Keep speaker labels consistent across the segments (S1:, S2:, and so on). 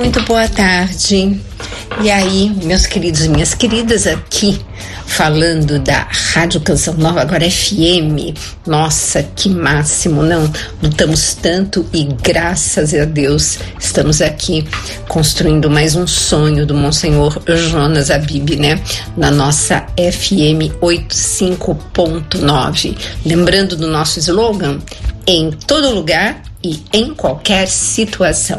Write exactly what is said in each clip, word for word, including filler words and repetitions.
S1: Muito boa tarde. E aí, meus queridos e minhas queridas, aqui falando da Rádio Canção Nova, agora F M. Nossa, que máximo, não? Lutamos tanto e graças a Deus estamos aqui construindo mais um sonho do Monsenhor Jonas Abib, né? Na nossa F M oitenta e cinco ponto nove. Lembrando do nosso slogan, em todo lugar e em qualquer situação.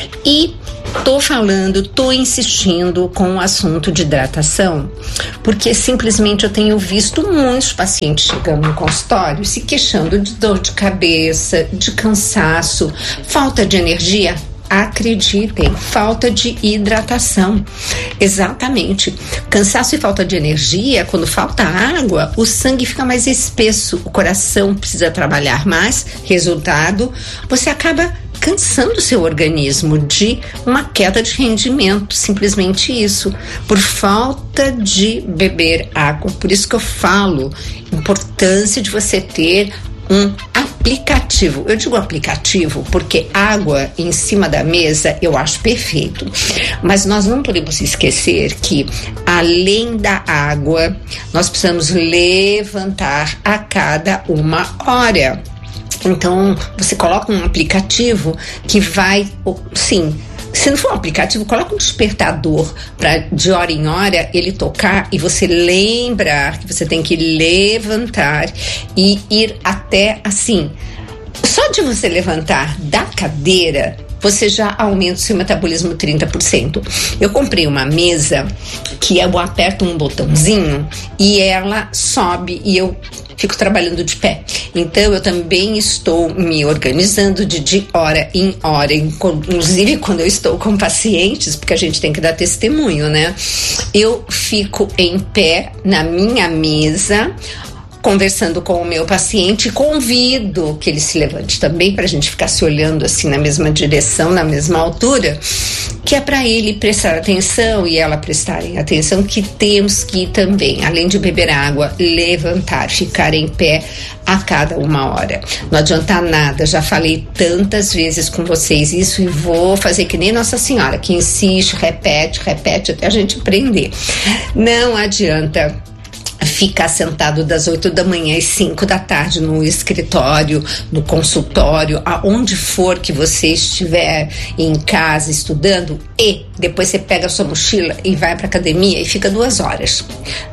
S1: E tô falando, tô insistindo com o assunto de hidratação, porque simplesmente eu tenho visto muitos pacientes chegando no consultório se queixando de dor de cabeça, de cansaço, falta de energia. Acreditem, falta de hidratação. Exatamente. Cansaço e falta de energia, quando falta água, o sangue fica mais espesso, o coração precisa trabalhar mais, resultado, você acaba cansando o seu organismo de uma queda de rendimento, simplesmente isso, por falta de beber água. Por isso que eu falo, importância de você ter um aplicativo. Eu digo aplicativo porque água em cima da mesa eu acho perfeito, mas nós não podemos esquecer que além da água nós precisamos levantar a cada uma hora. Então você coloca um aplicativo que vai, sim, se não for um aplicativo, coloca um despertador para de hora em hora ele tocar e você lembrar que você tem que levantar e ir até assim. Só de você levantar da cadeira, você já aumenta o seu metabolismo trinta por cento. Eu comprei uma mesa que eu aperto um botãozinho e ela sobe e eu fico trabalhando de pé. Então, eu também estou me organizando de, de hora em hora, inclusive quando eu estou com pacientes, porque a gente tem que dar testemunho, né? Eu fico em pé na minha mesa, conversando com o meu paciente, convido que ele se levante também para a gente ficar se olhando assim na mesma direção, na mesma altura, que é para ele prestar atenção e ela prestarem atenção que temos que também, além de beber água, levantar, ficar em pé a cada uma hora. Não adianta nada, já falei tantas vezes com vocês isso e vou fazer que nem Nossa Senhora, que insiste, repete, repete até a gente aprender. Não adianta ficar sentado das oito da manhã às cinco da tarde no escritório, no consultório, aonde for que você estiver em casa estudando e depois você pega a sua mochila e vai para academia e fica duas horas.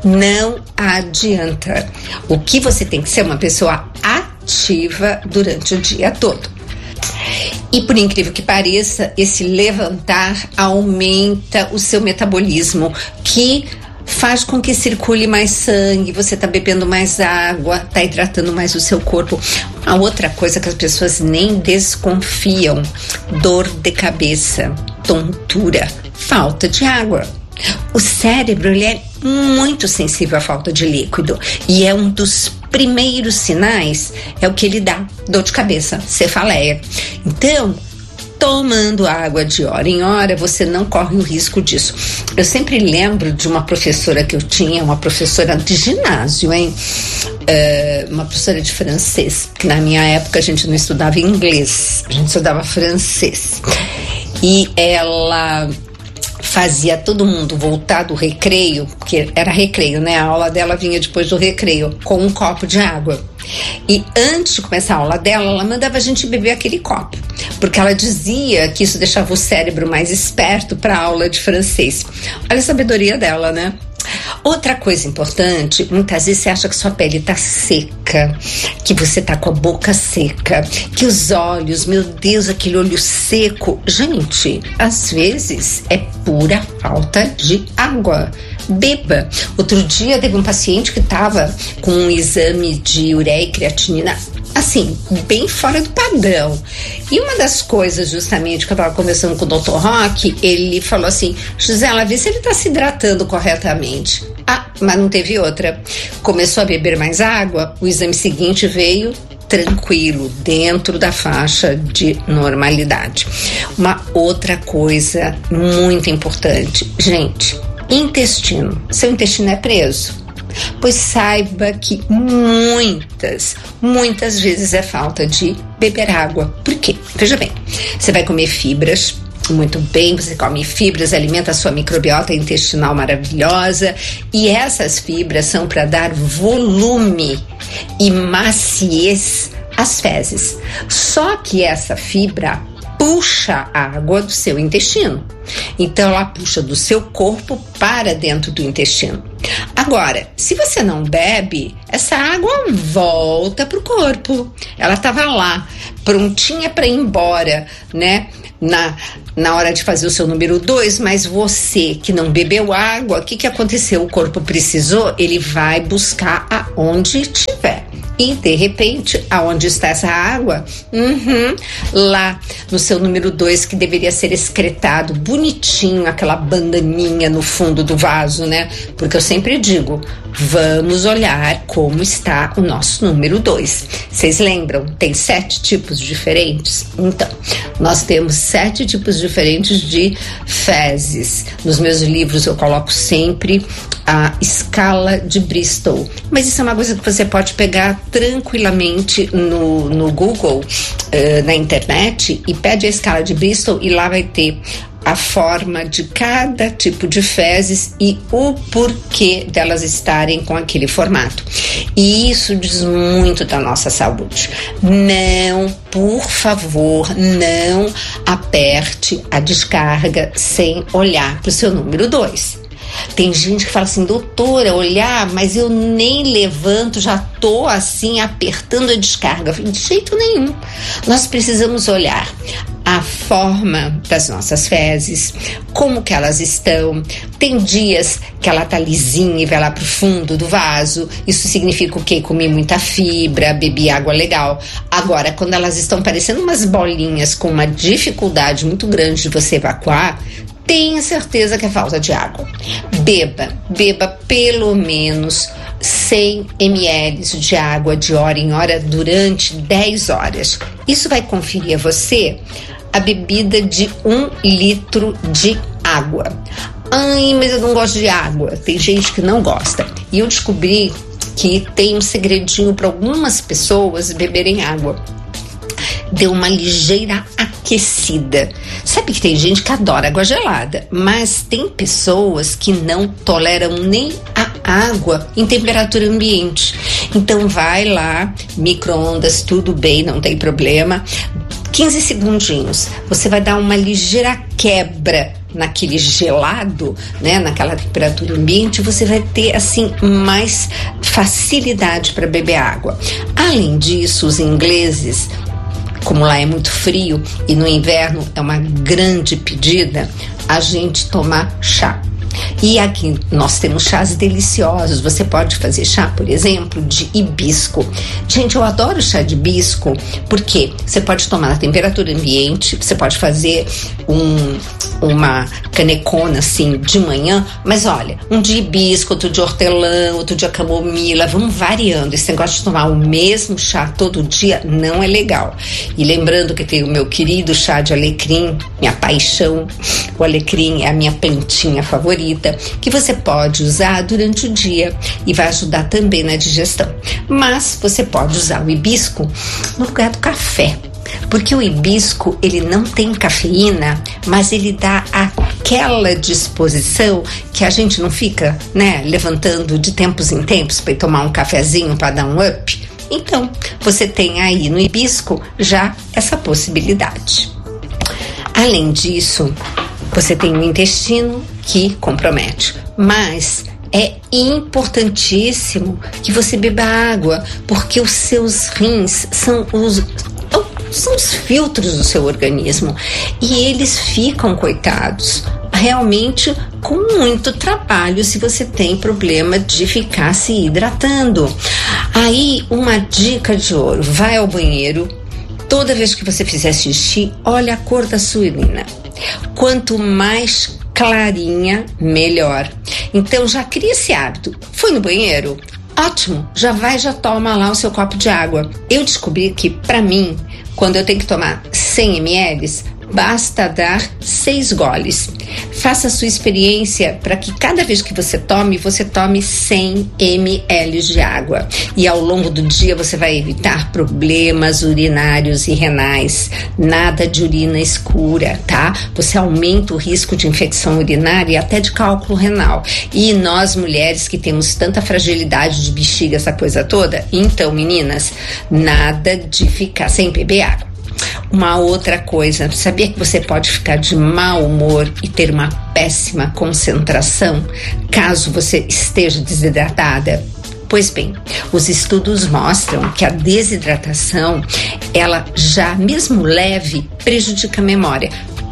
S1: Não adianta. O que você tem que ser uma pessoa ativa durante o dia todo. E por incrível que pareça, esse levantar aumenta o seu metabolismo, que faz com que circule mais sangue, você está bebendo mais água, está hidratando mais o seu corpo. A outra coisa que as pessoas nem desconfiam: dor de cabeça, tontura, falta de água. O cérebro ele é muito sensível à falta de líquido e é um dos primeiros sinais, é o que ele dá, dor de cabeça, cefaleia. Então, tomando água de hora em hora, você não corre o risco disso. Eu sempre lembro de uma professora que eu tinha, uma professora de ginásio, hein? Uh, uma professora de francês, que na minha época a gente não estudava inglês, a gente estudava francês. E ela fazia todo mundo voltar do recreio, porque era recreio, né? A aula dela vinha depois do recreio, com um copo de água. E antes de começar a aula dela, ela mandava a gente beber aquele copo, porque ela dizia que isso deixava o cérebro mais esperto para a aula de francês. Olha a sabedoria dela, né? Outra coisa importante, muitas vezes você acha que sua pele tá seca, que você tá com a boca seca, que os olhos, meu Deus, aquele olho seco. Gente, às vezes é pura falta de água. Beba. Outro dia teve um paciente que tava com um exame de ureia e creatinina assim, bem fora do padrão. E uma das coisas, justamente, que eu estava conversando com o doutor Roque, ele falou assim: Gisela, vê se ele está se hidratando corretamente. Ah, mas não teve outra. Começou a beber mais água, o exame seguinte veio tranquilo, dentro da faixa de normalidade. Uma outra coisa muito importante, gente, intestino. Seu intestino é preso? Pois saiba que muitas, muitas vezes é falta de beber água. Por quê? Veja bem, você vai comer fibras, Muito bem, você come fibras, alimenta a sua microbiota intestinal maravilhosa, e essas fibras são para dar volume e maciez às fezes. Só que essa fibra puxa a água do seu intestino. Então ela puxa do seu corpo para dentro do intestino. Agora, se você não bebe, essa água volta para o corpo. Ela estava lá, prontinha para ir embora, né? Na, na hora de fazer o seu número dois, mas você que não bebeu água, o que, que aconteceu? O corpo precisou, ele vai buscar aonde estiver. E, de repente, aonde está essa água? Uhum, lá no seu número dois, que deveria ser excretado bonitinho, aquela bandaninha no fundo do vaso, né? Porque eu sempre digo, vamos olhar como está o nosso número dois. Vocês lembram? Tem sete tipos diferentes? Então, nós temos sete tipos diferentes de fezes. Nos meus livros eu coloco sempre a escala de Bristol. Mas isso é uma coisa que você pode pegar tranquilamente no, no Google, uh, na internet, e pede a escala de Bristol e lá vai ter a forma de cada tipo de fezes e o porquê delas estarem com aquele formato. E isso diz muito da nossa saúde. Não, por favor, não aperte a descarga sem olhar para o seu número dois. Tem gente que fala assim, doutora, olhar, mas eu nem levanto, já tô assim apertando a descarga. Eu falei, de jeito nenhum. Nós precisamos olhar a forma das nossas fezes, como que elas estão. Tem dias que ela tá lisinha e vai lá pro fundo do vaso. Isso significa o quê? Comi muita fibra, bebi água legal. Agora, quando elas estão parecendo umas bolinhas com uma dificuldade muito grande de você evacuar, tenha certeza que é falta de água. Beba, beba pelo menos cem mililitros de água de hora em hora durante dez horas. Isso vai conferir a você a bebida de um litro de água. Ai, mas eu não gosto de água. Tem gente que não gosta. E eu descobri que tem um segredinho para algumas pessoas beberem água. Deu uma ligeira aquecida. Sabe que tem gente que adora água gelada, mas tem pessoas que não toleram nem a água em temperatura ambiente. Então vai lá, micro-ondas, tudo bem, não tem problema. quinze segundinhos, você vai dar uma ligeira quebra naquele gelado, né, naquela temperatura ambiente, você vai ter assim mais facilidade para beber água. Além disso, os ingleses, como lá é muito frio e no inverno é uma grande pedida, a gente tomar chá. E aqui nós temos chás deliciosos. Você pode fazer chá, por exemplo, de hibisco. Gente, eu adoro chá de hibisco porque você pode tomar na temperatura ambiente, você pode fazer um, uma canecona assim de manhã, mas olha, um de hibisco, outro de hortelã, outro de camomila, vamos variando. Esse negócio de tomar o mesmo chá todo dia não é legal. E lembrando que tem o meu querido chá de alecrim, minha paixão. O alecrim é a minha plantinha favorita, que você pode usar durante o dia e vai ajudar também na digestão. Mas você pode usar o hibisco no lugar do café, porque o hibisco ele não tem cafeína, mas ele dá aquela disposição que a gente não fica, né, levantando de tempos em tempos para ir tomar um cafezinho para dar um up. Então você tem aí no hibisco já essa possibilidade. Além disso, você tem o intestino que compromete, mas é importantíssimo que você beba água, porque os seus rins são os, são os filtros do seu organismo e eles ficam, coitados, realmente com muito trabalho se você tem problema de ficar se hidratando. Aí, uma dica de ouro, vai ao banheiro, toda vez que você fizer xixi, olha a cor da sua urina. Quanto mais clarinha, melhor. Então já cria esse hábito. Foi no banheiro? Ótimo, já vai, já toma lá o seu copo de água. Eu descobri que, para mim, quando eu tenho que tomar cem mililitros, basta dar seis goles. Faça a sua experiência para que cada vez que você tome, você tome cem mililitros de água. E ao longo do dia você vai evitar problemas urinários e renais. Nada de urina escura, tá? Você aumenta o risco de infecção urinária e até de cálculo renal. E nós mulheres que temos tanta fragilidade de bexiga, essa coisa toda, então meninas, nada de ficar sem beber água. Uma outra coisa, sabia que você pode ficar de mau humor e ter uma péssima concentração caso você esteja desidratada? Pois bem, os estudos mostram que a desidratação, ela já, mesmo leve, prejudica a memória.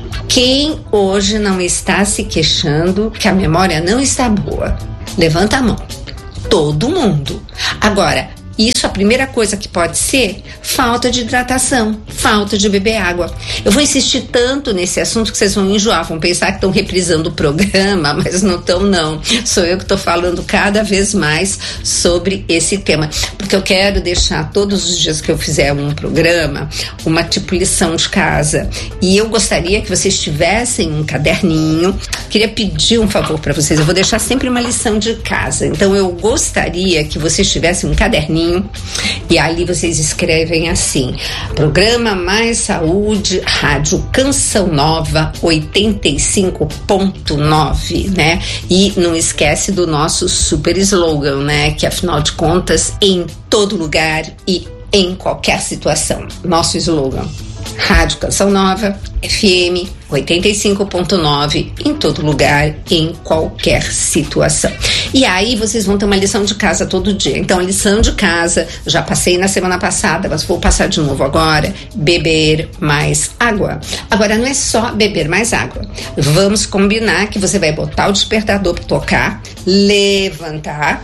S1: Quem hoje não está se queixando que a memória não está boa? Levanta a mão. Todo mundo. Agora, isso, a primeira coisa que pode ser falta de hidratação, falta de beber água. Eu vou insistir tanto nesse assunto que vocês vão enjoar, vão pensar que estão reprisando o programa, mas não estão não. Sou eu que estou falando cada vez mais sobre esse tema, porque eu quero deixar todos os dias que eu fizer um programa, uma tipo lição de casa. E eu gostaria que vocês tivessem um caderninho. Queria pedir um favor para vocês, eu vou deixar sempre uma lição de casa. Então eu gostaria que vocês tivessem um caderninho e ali vocês escrevem assim: Programa Mais Saúde, Rádio Canção Nova oitenta e cinco ponto nove, né? E não esquece do nosso super slogan, né? Que afinal de contas, em todo lugar e em qualquer situação. Nosso slogan: Rádio Canção Nova, F M oitenta e cinco ponto nove, em todo lugar, em qualquer situação. E aí vocês vão ter uma lição de casa todo dia. Então, a lição de casa, já passei na semana passada, mas vou passar de novo agora: beber mais água. Agora, não é só beber mais água. Vamos combinar que você vai botar o despertador para tocar, levantar,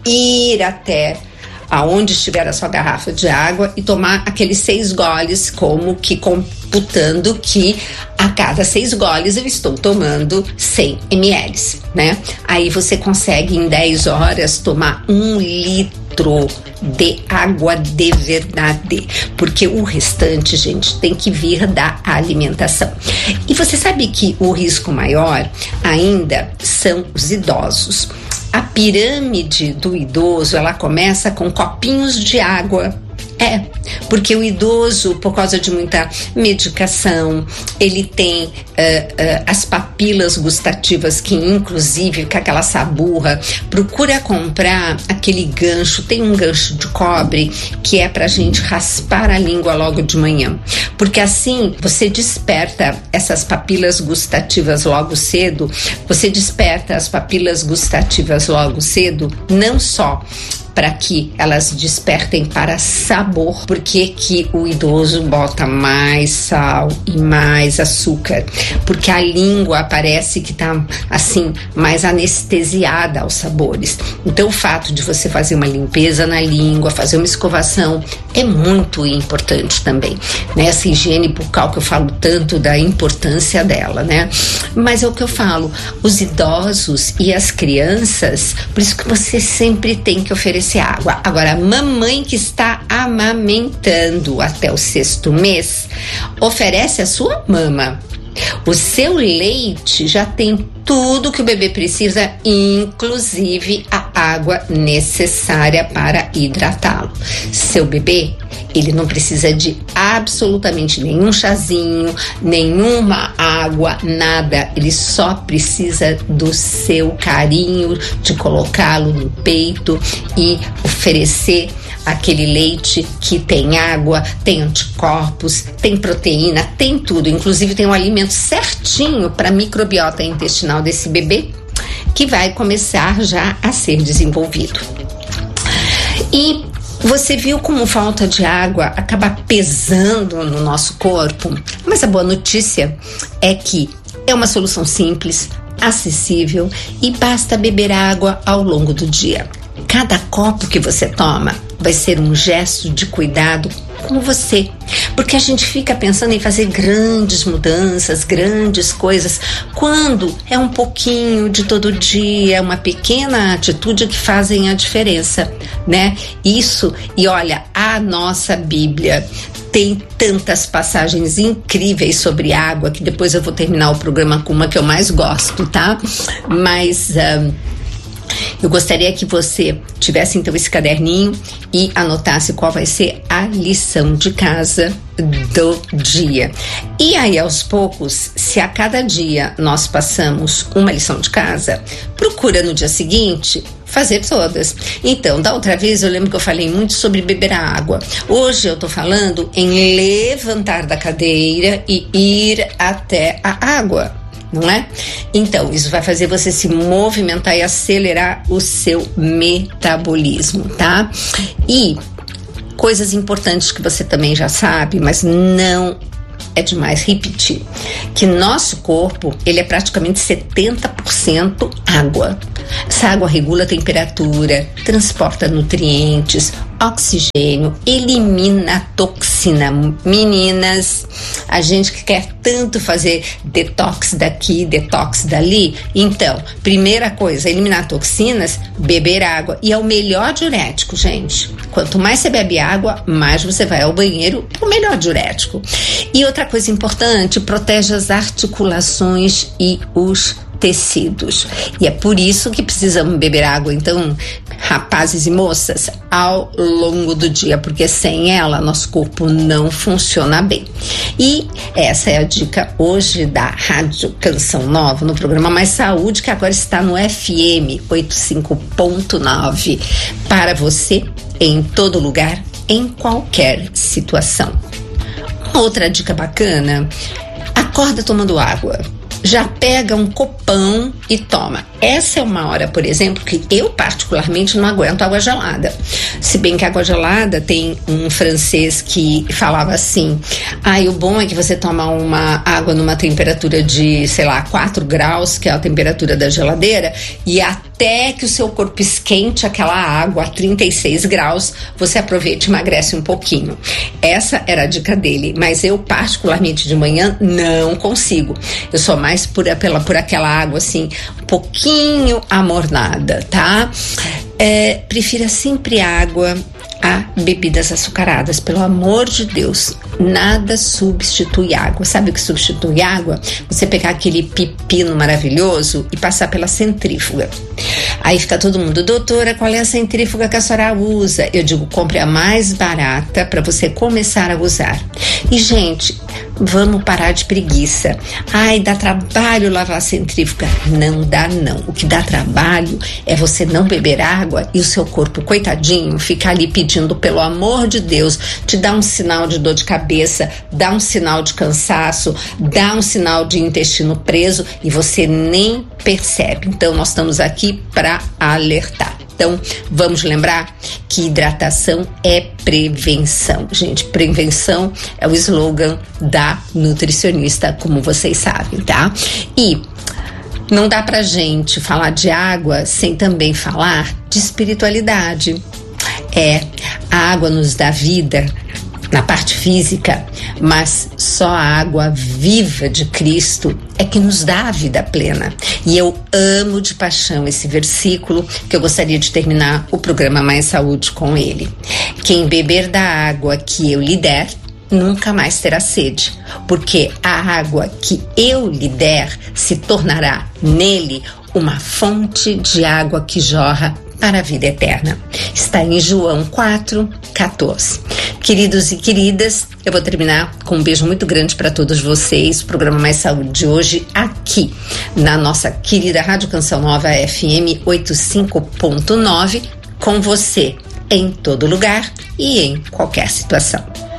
S1: ir até aonde estiver a sua garrafa de água e tomar aqueles seis goles, como que computando que a cada seis goles eu estou tomando cem mililitros, né? Aí você consegue em dez horas tomar um litro de água de verdade, porque o restante, gente, tem que vir da alimentação. E você sabe que o risco maior ainda são os idosos. A pirâmide do idoso, ela começa com copinhos de água. É, porque o idoso, por causa de muita medicação, ele tem uh, uh, as papilas gustativas que, inclusive, com aquela saburra, procura comprar aquele gancho, tem um gancho de cobre que é pra gente raspar a língua logo de manhã, porque assim você desperta essas papilas gustativas logo cedo, você desperta as papilas gustativas logo cedo, não só para que elas despertem para sabor. Por que que o idoso bota mais sal e mais açúcar? Porque a língua parece que tá assim mais anestesiada aos sabores. Então o fato de você fazer uma limpeza na língua, fazer uma escovação é muito importante também, né? Essa higiene bucal que eu falo tanto da importância dela, né? Mas é o que eu falo, os idosos e as crianças, por isso que você sempre tem que oferecer água. Agora, a mamãe que está amamentando até o sexto mês, oferece a sua mama. O seu leite já tem tudo que o bebê precisa, inclusive a água necessária para hidratá-lo. Seu bebê, ele não precisa de absolutamente nenhum chazinho, nenhuma água, nada. Ele só precisa do seu carinho, de colocá-lo no peito e oferecer aquele leite que tem água, tem anticorpos, tem proteína, tem tudo. Inclusive tem um alimento certinho para a microbiota intestinal desse bebê, que vai começar já a ser desenvolvido. E você viu como falta de água acaba pesando no nosso corpo? Mas a boa notícia é que é uma solução simples, acessível e basta beber água ao longo do dia. Cada copo que você toma vai ser um gesto de cuidado com você. Porque a gente fica pensando em fazer grandes mudanças, grandes coisas, quando é um pouquinho de todo dia, uma pequena atitude que fazem a diferença, né? Isso, e olha, a nossa Bíblia tem tantas passagens incríveis sobre água, que depois eu vou terminar o programa com uma que eu mais gosto, tá? Mas um, eu gostaria que você tivesse então esse caderninho e anotasse qual vai ser a lição de casa do dia. E aí, aos poucos, se a cada dia nós passamos uma lição de casa, procura no dia seguinte fazer todas. Então, da outra vez eu lembro que eu falei muito sobre beber a água. Hoje eu tô falando em levantar da cadeira e ir até a água, não é? Então, isso vai fazer você se movimentar e acelerar o seu metabolismo, tá? E coisas importantes que você também já sabe, mas não é demais repetir, que nosso corpo, ele é praticamente setenta por cento água. Essa água regula a temperatura, transporta nutrientes, oxigênio, elimina toxina. Meninas, a gente que quer tanto fazer detox daqui, detox dali, então, primeira coisa, eliminar toxinas, beber água. E é o melhor diurético, gente. Quanto mais você bebe água, mais você vai ao banheiro, é o melhor diurético. E outra coisa importante, protege as articulações e os tecidos. E é por isso que precisamos beber água, então, rapazes e moças, ao longo do dia, porque sem ela, nosso corpo não funciona bem. E essa é a dica hoje da Rádio Canção Nova, no programa Mais Saúde, que agora está no F M oitenta e cinco ponto nove, para você, em todo lugar, em qualquer situação. Uma outra dica bacana, acorda tomando água. Já pega um copão e toma. Essa é uma hora, por exemplo, que eu particularmente não aguento água gelada. Se bem que água gelada, tem um francês que falava assim, ah, e o bom é que você toma uma água numa temperatura de, sei lá, quatro graus, que é a temperatura da geladeira, e até que o seu corpo esquente aquela água a trinta e seis graus, você aproveita e emagrece um pouquinho. Essa era a dica dele, mas eu particularmente de manhã não consigo. Eu sou mais por, pela, por aquela água assim, um pouquinho amornada, tá? É, prefira sempre água a bebidas açucaradas, pelo amor de Deus, nada substitui água. Sabe o que substitui água? Você pegar aquele pepino maravilhoso e passar pela centrífuga. Aí fica todo mundo, doutora, qual é a centrífuga que a senhora usa? Eu digo, compre a mais barata para você começar a usar. E, gente, vamos parar de preguiça. Ai, dá trabalho lavar a centrífuga. Não dá, não. O que dá trabalho é você não beber água e o seu corpo, coitadinho, ficar ali pedindo, pelo amor de Deus, te dá um sinal de dor de cabeça, dá um sinal de cansaço, dá um sinal de intestino preso e você nem percebe. Então, nós estamos aqui para alertar. Então, vamos lembrar que hidratação é prevenção. Gente, prevenção é o slogan da nutricionista, como vocês sabem, tá? E não dá pra gente falar de água sem também falar de espiritualidade. É, a água nos dá vida na parte física, mas só a água viva de Cristo é que nos dá a vida plena. E eu amo de paixão esse versículo, que eu gostaria de terminar o programa Mais Saúde com ele. Quem beber da água que eu lhe der, nunca mais terá sede, porque a água que eu lhe der se tornará nele uma fonte de água que jorra para a vida eterna. Está em João quatro, quatorze. Queridos e queridas, eu vou terminar com um beijo muito grande para todos vocês. O programa Mais Saúde de hoje aqui na nossa querida Rádio Canção Nova F M oitenta e cinco ponto nove, com você em todo lugar e em qualquer situação.